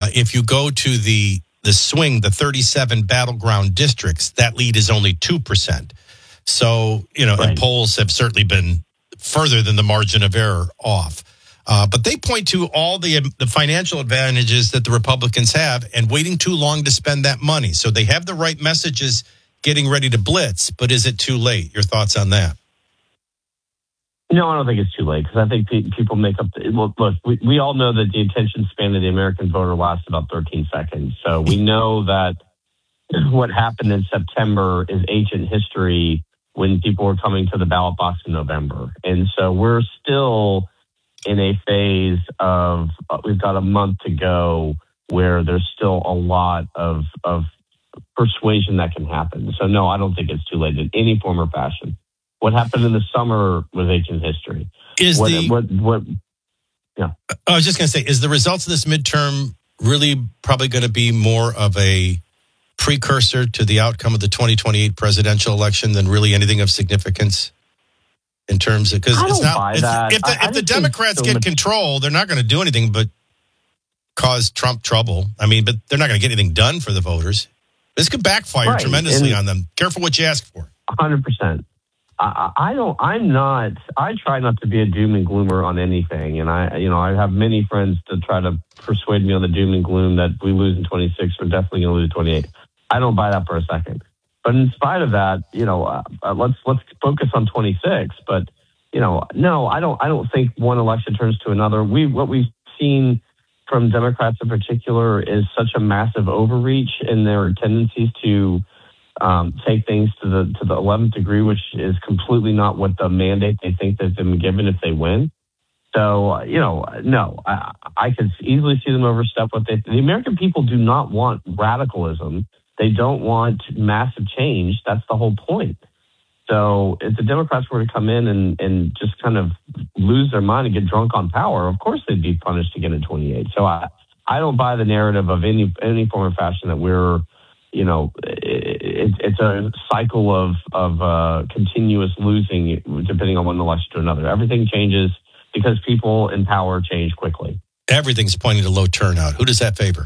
If you go to the swing, the 37 battleground districts, that lead is only 2%. So, and polls have certainly been further than the margin of error off. But they point to all the financial advantages that the Republicans have and waiting too long to spend that money. So they have the right messages getting ready to blitz, but is it too late? Your thoughts on that? No, I don't think it's too late because I think people make up. Look, we all know that the attention span of the American voter lasts about 13 seconds. So we know that what happened in September is ancient history when people were coming to the ballot box in November. And so we're still in a phase of, we've got a month to go where there's still a lot of persuasion that can happen. So no, I don't think it's too late in any form or fashion. What happened in the summer was ancient history. I was just going to say, is the results of this midterm really probably going to be more of a precursor to the outcome of the 2028 presidential election than really anything of significance? In terms of, because it's not, if the Democrats get control, they're not going to do anything but cause Trump trouble. I mean, but they're not going to get anything done for the voters. This could backfire tremendously on them. Careful what you ask for. 100%. I try not to be a doom and gloomer on anything. And I have many friends to try to persuade me on the doom and gloom that we lose in 26, we're definitely going to lose in 28. I don't buy that for a second. But in spite of that, let's focus on 26. But, no, I don't think one election turns to another. What we've seen from Democrats in particular is such a massive overreach in their tendencies to take things to the 11th degree, which is completely not what the mandate they think they've been given if they win. So, no, I could easily see them overstep the American people do not want radicalism. They don't want massive change. That's the whole point. So if the Democrats were to come in and just kind of lose their mind and get drunk on power, of course they'd be punished again in 28. So I don't buy the narrative of any form or fashion that we're, it's a cycle of continuous losing depending on one election to another. Everything changes because people in power change quickly. Everything's pointing to low turnout. Who does that favor?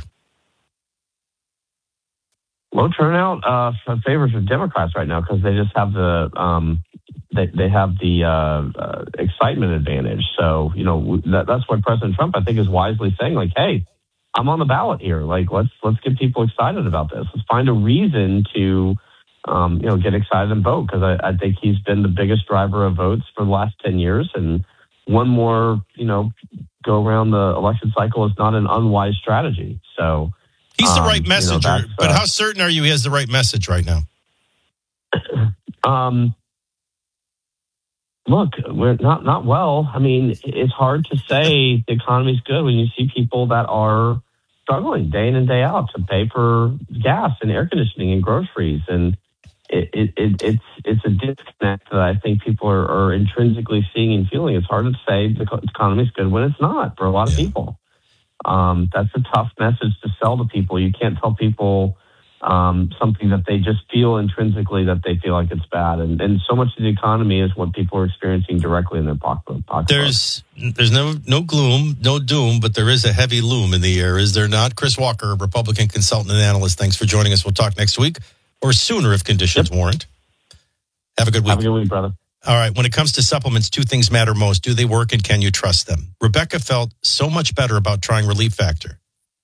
Low turnout favors the Democrats right now because they just have the excitement advantage. So that's what President Trump I think is wisely saying, like, hey, I'm on the ballot here. Like, let's get people excited about this. Let's find a reason to, get excited and vote because I think he's been the biggest driver of votes for the last 10 years. And one more, go around the election cycle is not an unwise strategy. So he's the right messenger, but how certain are you he has the right message right now? Look, we're not well. I mean, it's hard to say the economy's good when you see people that are struggling day in and day out to pay for gas and air conditioning and groceries. And it's a disconnect that I think people are intrinsically seeing and feeling. It's hard to say the economy's good when it's not for a lot of people. That's a tough message to sell to people. You can't tell people something that they just feel intrinsically that they feel like it's bad. And so much of the economy is what people are experiencing directly in their pocketbook. There's no gloom, no doom, but there is a heavy loom in the air, is there not? Chris Walker, Republican consultant and analyst, thanks for joining us. We'll talk next week or sooner if conditions warrant. Have a good week. Have a good week, brother. All right. When it comes to supplements, two things matter most. Do they work and can you trust them? Rebecca felt so much better about trying Relief Factor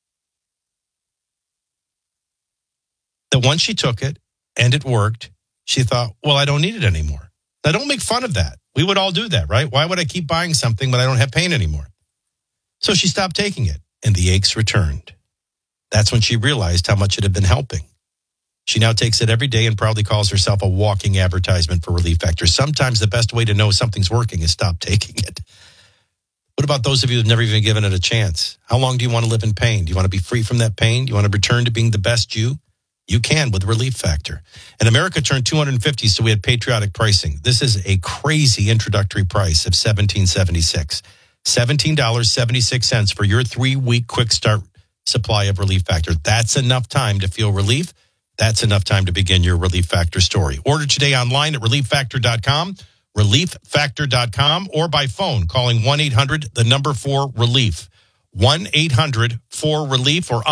that once she took it and it worked, she thought, well, I don't need it anymore. Now, don't make fun of that. We would all do that, right? Why would I keep buying something when I don't have pain anymore? So she stopped taking it and the aches returned. That's when she realized how much it had been helping. She now takes it every day and proudly calls herself a walking advertisement for Relief Factor. Sometimes the best way to know something's working is stop taking it. What about those of you who've never even given it a chance? How long do you want to live in pain? Do you want to be free from that pain? Do you want to return to being the best you? You can with Relief Factor. And America turned 250, so we had patriotic pricing. This is a crazy introductory price of $17.76. $17.76 for your 3-week quick start supply of Relief Factor. That's enough time to feel relief. That's enough time to begin your Relief Factor story. Order today online at relieffactor.com, relieffactor.com, or by phone calling 1-800-4-RELIEF. 1-800-4-RELIEF or